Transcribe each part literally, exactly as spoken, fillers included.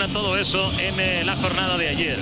Laguna, todo eso en eh, la jornada de ayer.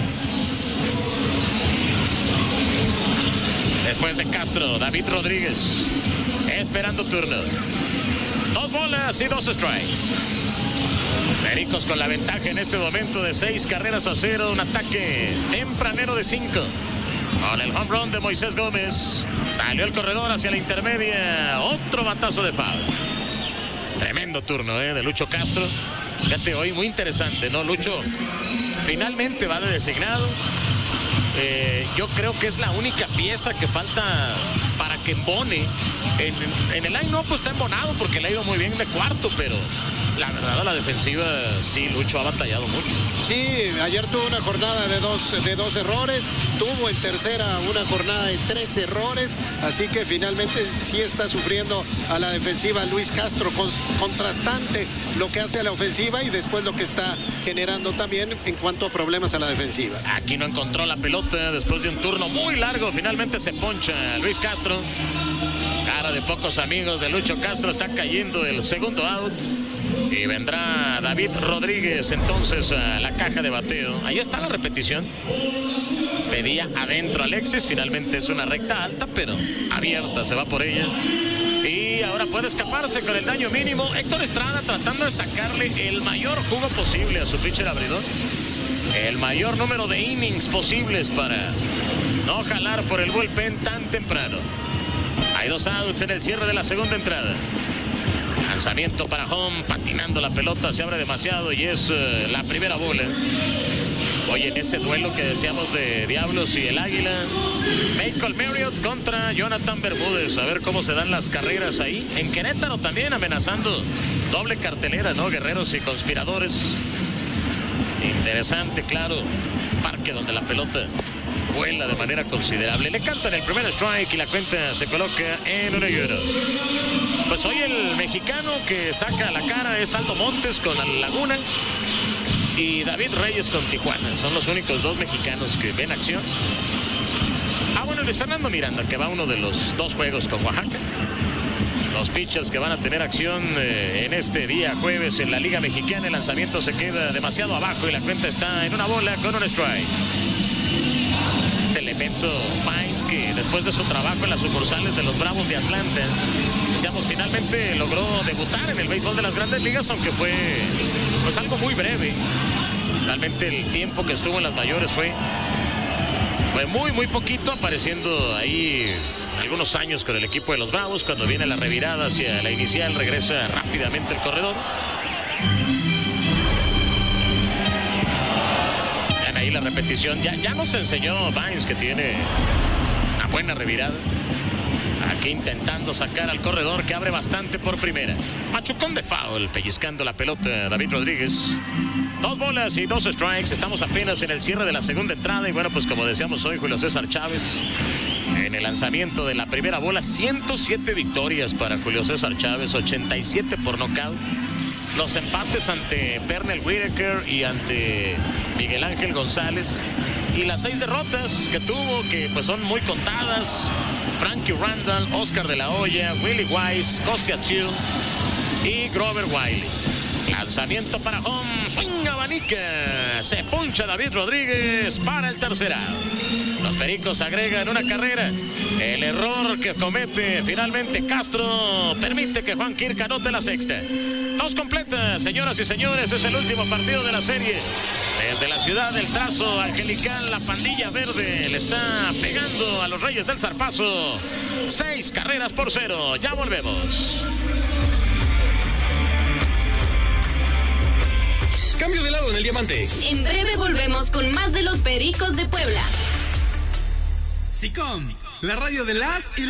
Después de Castro, David Rodríguez esperando turno. Dos bolas y dos strikes. Pericos con la ventaja en este momento de seis carreras a cero. Un ataque tempranero de cinco. Con el home run de Moisés Gómez. Salió el corredor hacia la intermedia. Otro batazo de foul. Tremendo turno eh, de Lucho Castro. Fíjate, hoy muy interesante, ¿no? Lucho finalmente va de designado. Eh, yo creo que es la única pieza que falta para que embone. En, en el line no, pues está embonado porque le ha ido muy bien de cuarto, pero la verdad a la defensiva sí, Lucho ha batallado mucho. Sí, ayer tuvo una jornada de dos, de dos errores, tuvo en tercera una jornada de tres errores, así que finalmente sí está sufriendo a la defensiva Luis Castro, con, contrastante lo que hace a la ofensiva y después lo que está generando también en cuanto a problemas a la defensiva. Aquí no encontró la pelota después de un turno muy largo, finalmente se poncha Luis Castro. Cara de pocos amigos de Lucho Castro, está cayendo el segundo out. Y vendrá David Rodríguez entonces a la caja de bateo. Ahí está la repetición. Pedía adentro Alexis, finalmente es una recta alta, pero abierta, se va por ella. Y ahora puede escaparse con el daño mínimo. Héctor Estrada tratando de sacarle el mayor jugo posible a su pitcher abridor. El mayor número de innings posibles para no jalar por el bullpen tan temprano. Hay dos outs en el cierre de la segunda entrada. Lanzamiento para home, patinando la pelota, se abre demasiado y es uh, la primera bola. Oye, en ese duelo que decíamos de Diablos y el Águila, Michael Marriott contra Jonathan Bermúdez. A ver cómo se dan las carreras ahí. En Querétaro también amenazando doble cartelera, ¿no? Guerreros y conspiradores. Interesante, claro. Parque donde la pelota vuela de manera considerable. Le cantan el primer strike y la cuenta se coloca en uno y uno. Pues hoy el mexicano que saca la cara es Aldo Montes con la Laguna y David Reyes con Tijuana. Son los únicos dos mexicanos que ven acción. Ah, bueno, Luis Fernando Miranda, que va uno de los dos juegos con Oaxaca. Los pitchers que van a tener acción eh, en este día jueves en la Liga Mexicana. El lanzamiento se queda demasiado abajo y la cuenta está en una bola con un strike. Elemento Pines, que después de su trabajo en las sucursales de los Bravos de Atlanta, decíamos, finalmente logró debutar en el béisbol de las Grandes Ligas, aunque fue pues algo muy breve. Realmente el tiempo que estuvo en las mayores fue fue muy muy poquito, apareciendo ahí algunos años con el equipo de los Bravos. Cuando viene la revirada hacia la inicial, regresa rápidamente el corredor. Ahí la repetición, ya, ya nos enseñó Vines que tiene una buena revirada. Aquí intentando sacar al corredor que abre bastante por primera. Machucón de foul, pellizcando la pelota David Rodríguez. Dos bolas y dos strikes. Estamos apenas en el cierre de la segunda entrada. Y bueno, pues como decíamos hoy, Julio César Chávez en el lanzamiento de la primera bola. ciento siete victorias para Julio César Chávez, ochenta y siete por nocaut. Los empates ante Pernell Whitaker y ante Miguel Ángel González. Y las seis derrotas que tuvo, que pues son muy contadas. Frankie Randall, Oscar de la Hoya, Willie Weiss, Cosia Chill y Grover Wiley. Lanzamiento para home, swing abanica. Se puncha David Rodríguez para el tercer out. Los Pericos agregan una carrera. El error que comete finalmente Castro permite que Juan Kirk anote la sexta. Dos completas, señoras y señores, es el último partido de la serie. Desde la ciudad del trazo angelical, la pandilla verde le está pegando a los Reyes del Zarpazo. Seis carreras por cero. Ya volvemos. Cambio de lado en el diamante. En breve volvemos con más de los Pericos de Puebla. SICOM, la radio de las y